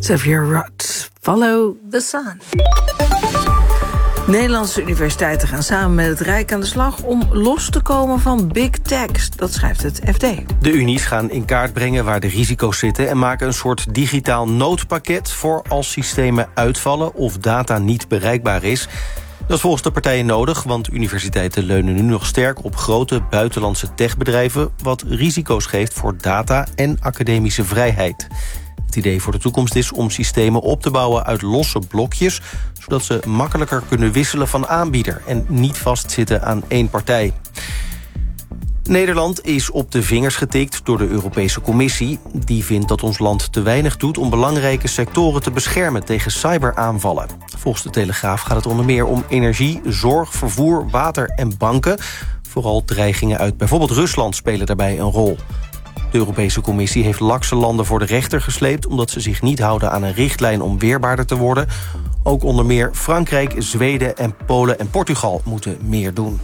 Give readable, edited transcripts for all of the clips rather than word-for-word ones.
Xavier Rudd, Follow the Sun. Nederlandse universiteiten gaan samen met het Rijk aan de slag om los te komen van big tech. Dat schrijft het FD. De unies gaan in kaart brengen waar de risico's zitten en maken een soort digitaal noodpakket voor als systemen uitvallen of data niet bereikbaar is. Dat is volgens de partijen nodig, want universiteiten leunen nu nog sterk op grote buitenlandse techbedrijven, wat risico's geeft voor data en academische vrijheid. Het idee voor de toekomst is om systemen op te bouwen uit losse blokjes, zodat ze makkelijker kunnen wisselen van aanbieder en niet vastzitten aan één partij. Nederland is op de vingers getikt door de Europese Commissie. Die vindt dat ons land te weinig doet om belangrijke sectoren te beschermen tegen cyberaanvallen. Volgens de Telegraaf gaat het onder meer om energie, zorg, vervoer, water en banken. Vooral dreigingen uit bijvoorbeeld Rusland spelen daarbij een rol. De Europese Commissie heeft lakse landen voor de rechter gesleept, omdat ze zich niet houden aan een richtlijn om weerbaarder te worden. Ook onder meer Frankrijk, Zweden en Polen en Portugal moeten meer doen.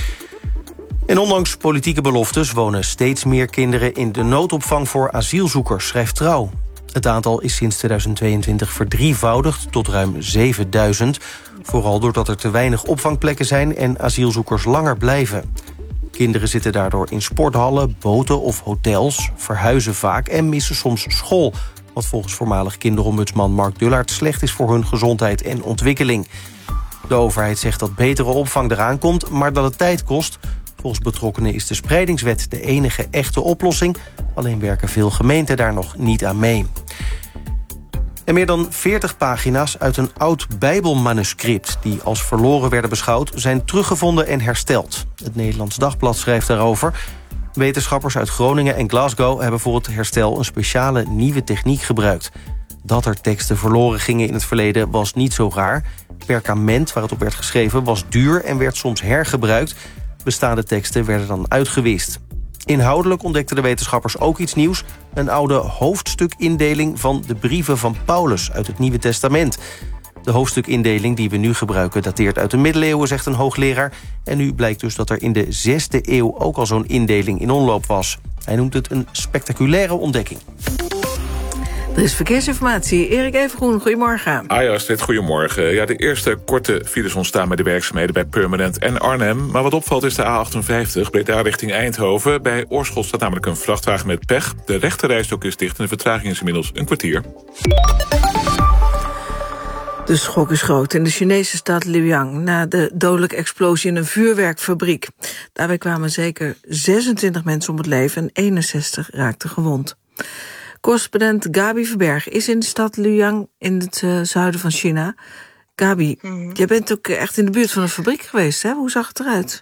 En ondanks politieke beloftes wonen steeds meer kinderen in de noodopvang voor asielzoekers, schrijft Trouw. Het aantal is sinds 2022 verdrievoudigd tot ruim 7000. Vooral doordat er te weinig opvangplekken zijn en asielzoekers langer blijven. Kinderen zitten daardoor in sporthallen, boten of hotels, verhuizen vaak en missen soms school, wat volgens voormalig kinderombudsman Mark Dullaert slecht is voor hun gezondheid en ontwikkeling. De overheid zegt dat betere opvang eraan komt, maar dat het tijd kost. Volgens betrokkenen is de spreidingswet de enige echte oplossing. Alleen werken veel gemeenten daar nog niet aan mee. En meer dan 40 pagina's uit een oud Bijbelmanuscript die als verloren werden beschouwd, zijn teruggevonden en hersteld. Het Nederlands Dagblad schrijft daarover. Wetenschappers uit Groningen en Glasgow hebben voor het herstel een speciale nieuwe techniek gebruikt. Dat er teksten verloren gingen in het verleden was niet zo raar. Perkament waar het op werd geschreven was duur en werd soms hergebruikt. Bestaande teksten werden dan uitgewist. Inhoudelijk ontdekten de wetenschappers ook iets nieuws. Een oude hoofdstukindeling van de brieven van Paulus uit het Nieuwe Testament. De hoofdstukindeling die we nu gebruiken dateert uit de middeleeuwen, zegt een hoogleraar. En nu blijkt dus dat er in de 6e eeuw ook al zo'n indeling in omloop was. Hij noemt het een spectaculaire ontdekking. Er is verkeersinformatie. Erik Evengroen, goedemorgen. Astrid, goedemorgen. Ja, de eerste korte files ontstaan bij de werkzaamheden bij Permanent en Arnhem. Maar wat opvalt is de A58, Breda richting Eindhoven. Bij Oorschot staat namelijk een vrachtwagen met pech. De rechterrijstok is dicht en de vertraging is inmiddels een kwartier. De schok is groot in de Chinese stad Luoyang na de dodelijke explosie in een vuurwerkfabriek. Daarbij kwamen zeker 26 mensen om het leven en 61 raakten gewond. Correspondent Gabi Verberg is in de stad Luoyang in het zuiden van China. Gabi, jij bent ook echt in de buurt van een fabriek geweest, hè? Hoe zag het eruit?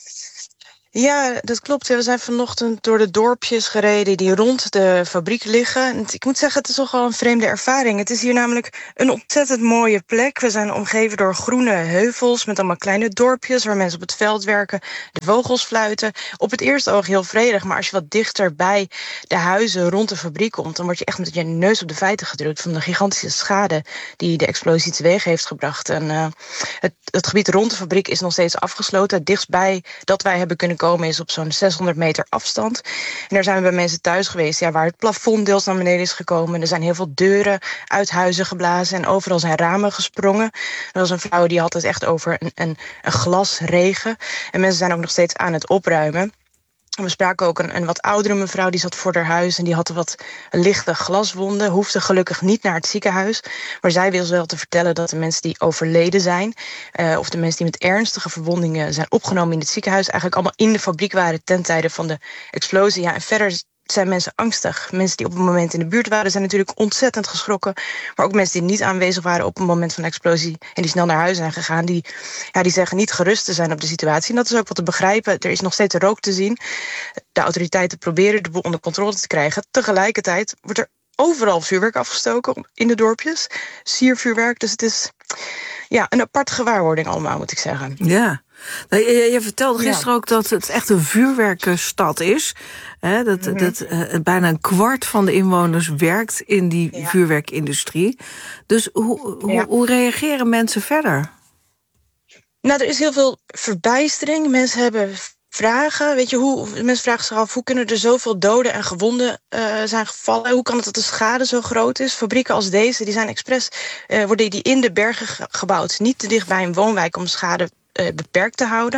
Ja, dat klopt. We zijn vanochtend door de dorpjes gereden die rond de fabriek liggen. En ik moet zeggen, het is toch wel een vreemde ervaring. Het is hier namelijk een ontzettend mooie plek. We zijn omgeven door groene heuvels met allemaal kleine dorpjes waar mensen op het veld werken, de vogels fluiten. Op het eerste oog heel vredig, maar als je wat dichter bij de huizen rond de fabriek komt, dan word je echt met je neus op de feiten gedrukt van de gigantische schade die de explosie teweeg heeft gebracht. En het gebied rond de fabriek is nog steeds afgesloten. Het dichtstbij dat wij hebben kunnen komen is op zo'n 600 meter afstand. En daar zijn we bij mensen thuis geweest, waar het plafond deels naar beneden is gekomen. Er zijn heel veel deuren uit huizen geblazen en overal zijn ramen gesprongen. Er was een vrouw die had het echt over een glasregen. En mensen zijn ook nog steeds aan het opruimen. We spraken ook een wat oudere mevrouw, die zat voor haar huis en die had wat lichte glaswonden, hoefde gelukkig niet naar het ziekenhuis. Maar zij wil wel te vertellen dat de mensen die overleden zijn, of de mensen die met ernstige verwondingen zijn opgenomen in het ziekenhuis, eigenlijk allemaal in de fabriek waren ten tijde van de explosie. Ja, en verder zijn mensen angstig. Mensen die op het moment in de buurt waren zijn natuurlijk ontzettend geschrokken. Maar ook mensen die niet aanwezig waren op het moment van de explosie en die snel naar huis zijn gegaan, die zeggen niet gerust te zijn op de situatie. En dat is ook wat te begrijpen. Er is nog steeds rook te zien. De autoriteiten proberen de boel onder controle te krijgen. Tegelijkertijd wordt er overal vuurwerk afgestoken in de dorpjes. Siervuurwerk. Dus het is een aparte gewaarwording allemaal, moet ik zeggen. Ja. Je vertelde gisteren ook dat het echt een vuurwerkstad is. Dat bijna een kwart van de inwoners werkt in die vuurwerkindustrie. Dus hoe reageren mensen verder? Nou, er is heel veel verbijstering. Mensen hebben vragen. Weet je, mensen vragen zich af, hoe kunnen er zoveel doden en gewonden zijn gevallen? Hoe kan het dat de schade zo groot is? Fabrieken als deze, die zijn expres, worden die in de bergen gebouwd. Niet te dicht bij een woonwijk om schade beperkt te houden.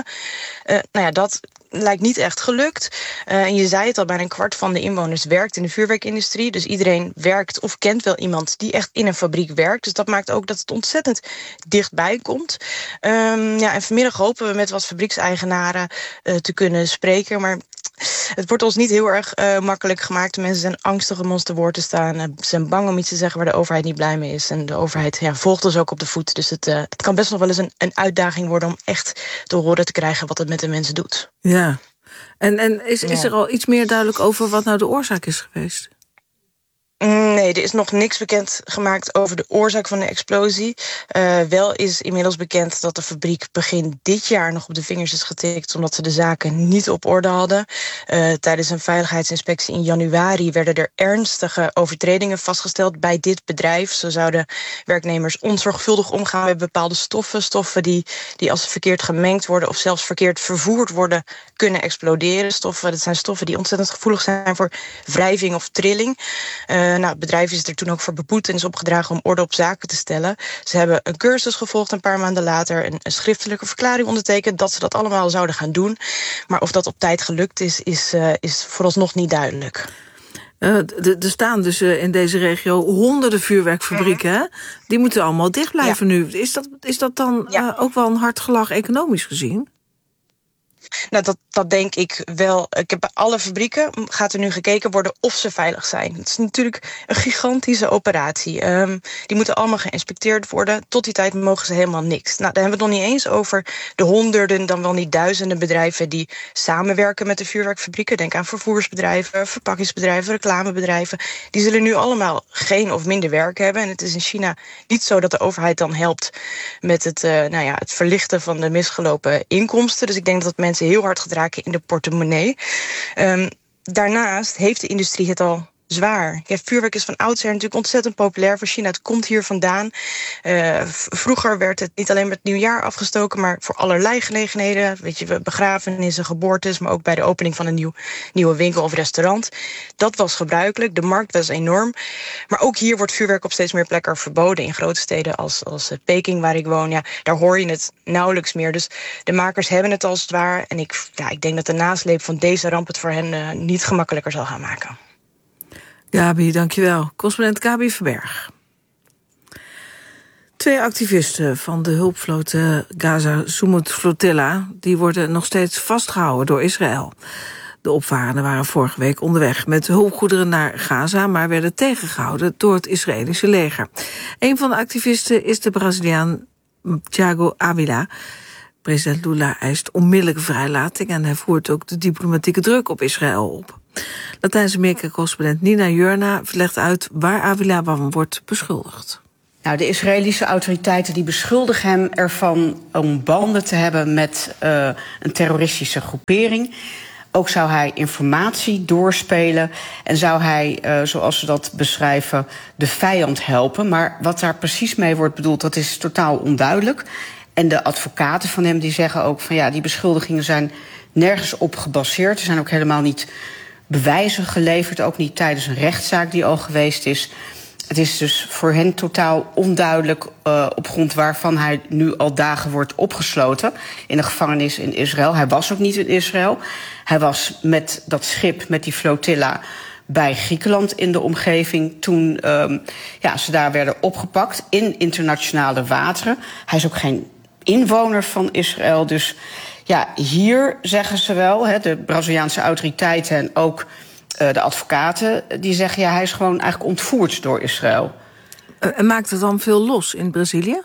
Dat lijkt niet echt gelukt. En je zei het al, bijna een kwart van de inwoners werkt in de vuurwerkindustrie. Dus iedereen werkt of kent wel iemand die echt in een fabriek werkt. Dus dat maakt ook dat het ontzettend dichtbij komt. En vanmiddag hopen we met wat fabriekseigenaren te kunnen spreken. Maar het wordt ons niet heel erg makkelijk gemaakt. De mensen zijn angstig om ons te woord te staan. Ze zijn bang om iets te zeggen waar de overheid niet blij mee is. En de overheid volgt ons ook op de voet. Dus het kan best nog wel eens een uitdaging worden om echt te horen te krijgen wat het met de mensen doet. Ja. En is er al iets meer duidelijk over wat nou de oorzaak is geweest? Nee, er is nog niks bekend gemaakt over de oorzaak van de explosie. Wel is inmiddels bekend dat de fabriek begin dit jaar nog op de vingers is getikt, omdat ze de zaken niet op orde hadden. Tijdens een veiligheidsinspectie in januari werden er ernstige overtredingen vastgesteld bij dit bedrijf. Zo zouden werknemers onzorgvuldig omgaan met bepaalde stoffen. Stoffen die als ze verkeerd gemengd worden of zelfs verkeerd vervoerd worden, kunnen exploderen. Dat zijn stoffen die ontzettend gevoelig zijn voor wrijving of trilling. Het bedrijf is er toen ook voor beboet en is opgedragen om orde op zaken te stellen. Ze hebben een cursus gevolgd een paar maanden later, een schriftelijke verklaring ondertekend dat ze dat allemaal zouden gaan doen. Maar of dat op tijd gelukt is vooralsnog niet duidelijk. Er staan dus in deze regio honderden vuurwerkfabrieken. Hè? Die moeten allemaal dicht blijven nu. Is dat dan ook wel een hard gelach economisch gezien? Nou, dat denk ik wel. Ik heb bij alle fabrieken gaat er nu gekeken worden of ze veilig zijn. Het is natuurlijk een gigantische operatie. Die moeten allemaal geïnspecteerd worden. Tot die tijd mogen ze helemaal niks. Nou, daar hebben we het nog niet eens over de honderden, dan wel niet duizenden bedrijven die samenwerken met de vuurwerkfabrieken. Denk aan vervoersbedrijven, verpakkingsbedrijven, reclamebedrijven. Die zullen nu allemaal geen of minder werk hebben. En het is in China niet zo dat de overheid dan helpt met het verlichten van de misgelopen inkomsten. Dus ik denk dat mensen heel hard gaat raken in de portemonnee. Daarnaast heeft de industrie het al zwaar. Ja, vuurwerk is van oudsher natuurlijk ontzettend populair voor China. Het komt hier vandaan. Vroeger werd het niet alleen met nieuwjaar afgestoken, maar voor allerlei gelegenheden. Weet je, begrafenissen, geboortes, maar ook bij de opening van een nieuwe winkel of restaurant. Dat was gebruikelijk. De markt was enorm. Maar ook hier wordt vuurwerk op steeds meer plekken verboden. In grote steden als Peking, waar ik woon, daar hoor je het nauwelijks meer. Dus de makers hebben het al zwaar. En ik denk dat de nasleep van deze ramp het voor hen niet gemakkelijker zal gaan maken. Gabi, dankjewel. Correspondent Gabi Verberg. 2 activisten van de hulpvloot Gaza Sumut Flotilla, die worden nog steeds vastgehouden door Israël. De opvarenden waren vorige week onderweg met hulpgoederen naar Gaza, maar werden tegengehouden door het Israëlische leger. Een van de activisten is de Braziliaan Thiago Avila. President Lula eist onmiddellijke vrijlating en hij voert ook de diplomatieke druk op Israël op. Latijns-Amerika-correspondent Nina Jurna legt uit waar Avila van wordt beschuldigd. Nou, de Israëlische autoriteiten die beschuldigen hem ervan om banden te hebben met een terroristische groepering. Ook zou hij informatie doorspelen en zou hij, zoals ze dat beschrijven, de vijand helpen. Maar wat daar precies mee wordt bedoeld, dat is totaal onduidelijk. En de advocaten van hem die zeggen ook van die beschuldigingen zijn nergens op gebaseerd. Er zijn ook helemaal niet bewijzen geleverd, ook niet tijdens een rechtszaak die al geweest is. Het is dus voor hen totaal onduidelijk op grond waarvan hij nu al dagen wordt opgesloten in de gevangenis in Israël. Hij was ook niet in Israël. Hij was met dat schip, met die flotilla, bij Griekenland in de omgeving toen ze daar werden opgepakt in internationale wateren. Hij is ook geen inwoner van Israël, dus hier zeggen ze wel, de Braziliaanse autoriteiten en ook de advocaten, die zeggen hij is gewoon eigenlijk ontvoerd door Israël. En maakt het dan veel los in Brazilië?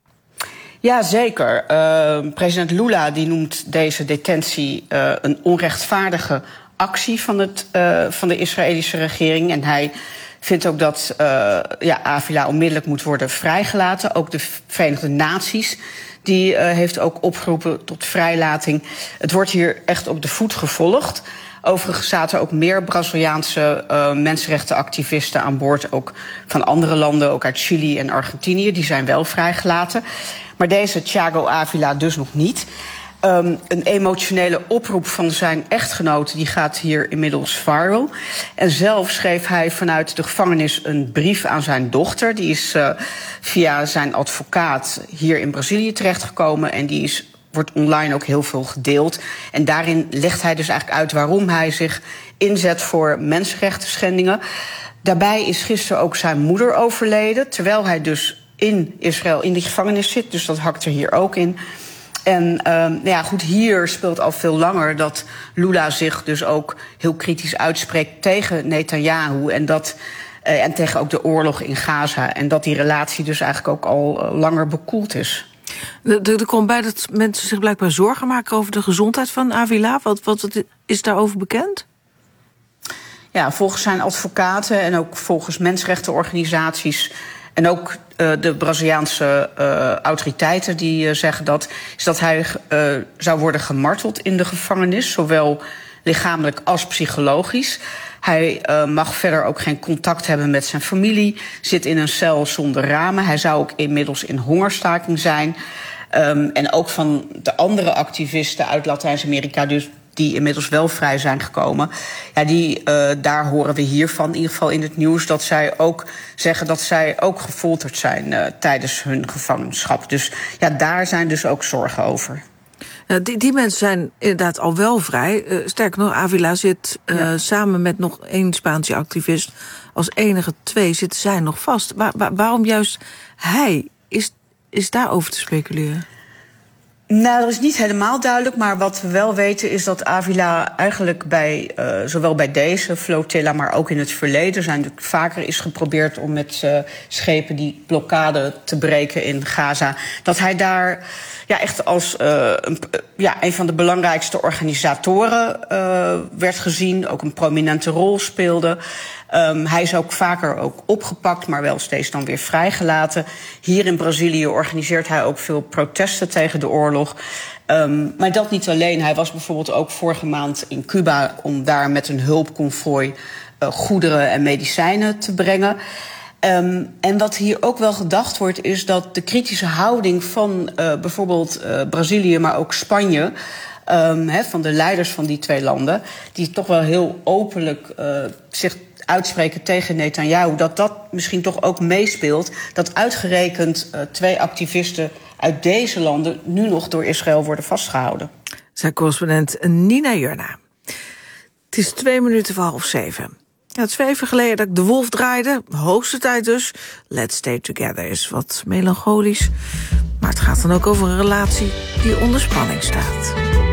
Ja, zeker. President Lula die noemt deze detentie een onrechtvaardige actie van de Israëlische regering. En hij vindt ook dat Avila onmiddellijk moet worden vrijgelaten. Ook de Verenigde Naties die heeft ook opgeroepen tot vrijlating. Het wordt hier echt op de voet gevolgd. Overigens zaten ook meer Braziliaanse mensenrechtenactivisten aan boord, ook van andere landen, ook uit Chili en Argentinië. Die zijn wel vrijgelaten. Maar deze Thiago Avila dus nog niet. Een emotionele oproep van zijn echtgenoot die gaat hier inmiddels viral. En zelf schreef hij vanuit de gevangenis een brief aan zijn dochter. Die is via zijn advocaat hier in Brazilië terechtgekomen. En die wordt online ook heel veel gedeeld. En daarin legt hij dus eigenlijk uit waarom hij zich inzet voor mensenrechten schendingen. Daarbij is gisteren ook zijn moeder overleden, terwijl hij dus in Israël in die gevangenis zit. Dus dat hakt er hier ook in. En goed, hier speelt al veel langer dat Lula zich dus ook heel kritisch uitspreekt tegen Netanyahu. En tegen ook de oorlog in Gaza. En dat die relatie dus eigenlijk ook al langer bekoeld is. Er komt bij dat mensen zich blijkbaar zorgen maken over de gezondheid van Avila. Wat is daarover bekend? Ja, volgens zijn advocaten en ook volgens mensenrechtenorganisaties en ook de Braziliaanse autoriteiten die zeggen dat hij zou worden gemarteld in de gevangenis, zowel lichamelijk als psychologisch. Hij mag verder ook geen contact hebben met zijn familie, zit in een cel zonder ramen. Hij zou ook inmiddels in hongerstaking zijn. En ook van de andere activisten uit Latijns-Amerika, dus die inmiddels wel vrij zijn gekomen. Ja, daar horen we hiervan, in ieder geval in het nieuws, dat zij ook zeggen dat zij ook gefolterd zijn tijdens hun gevangenschap. Dus ja, daar zijn dus ook zorgen over. Die mensen zijn inderdaad al wel vrij. Sterker nog, Avila zit samen met nog 1 Spaanse activist, als enige 2 zitten zij nog vast. Waarom juist hij? Is daarover te speculeren? Nou, dat is niet helemaal duidelijk, maar wat we wel weten is dat Avila eigenlijk zowel bij deze flotilla, maar ook in het verleden zijn natuurlijk vaker is geprobeerd om met schepen die blokkade te breken in Gaza, dat hij daar echt als een van de belangrijkste organisatoren werd gezien, ook een prominente rol speelde. Hij is ook vaker opgepakt, maar wel steeds dan weer vrijgelaten. Hier in Brazilië organiseert hij ook veel protesten tegen de oorlog. Maar dat niet alleen. Hij was bijvoorbeeld ook vorige maand in Cuba om daar met een hulpconvooi goederen en medicijnen te brengen. En wat hier ook wel gedacht wordt, is dat de kritische houding van bijvoorbeeld Brazilië, maar ook Spanje, van de leiders van die 2 landen, die toch wel heel openlijk zich uitspreken tegen Netanyahu, dat misschien toch ook meespeelt, dat uitgerekend 2 activisten uit deze landen nu nog door Israël worden vastgehouden. Zijn correspondent Nina Jurna. Het is 7:02. Ja, het is 2 even geleden dat ik De Wolf draaide. Hoogste tijd dus. Let's Stay Together is wat melancholisch. Maar het gaat dan ook over een relatie die onder spanning staat.